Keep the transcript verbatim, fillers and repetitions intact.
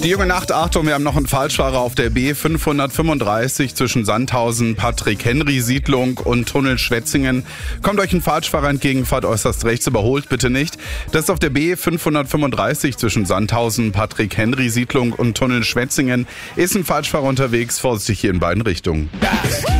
Die junge Nacht, Achtung, wir haben noch einen Falschfahrer auf der B fünfhundertfünfunddreißig zwischen Sandhausen, Patrick-Henry-Siedlung und Tunnel Schwetzingen. Kommt euch ein Falschfahrer entgegen, fahrt äußerst rechts, überholt bitte nicht. Das ist auf der B fünfhundertfünfunddreißig zwischen Sandhausen, Patrick-Henry-Siedlung und Tunnel Schwetzingen. Ist ein Falschfahrer unterwegs, vorsichtig hier in beiden Richtungen.